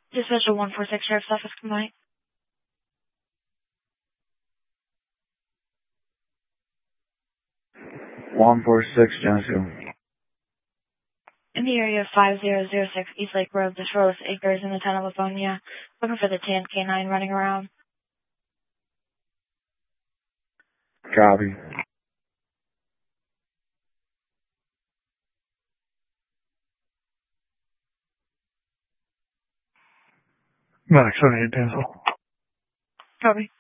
Dispatcher 146 Sheriff's Office, complaint. 146 Geneseo. In the area of 5006 East Lake Road, the Shoreless Acres in the town of Livonia, looking for the tan canine running around. Copy. Max 78 Dancel. Copy.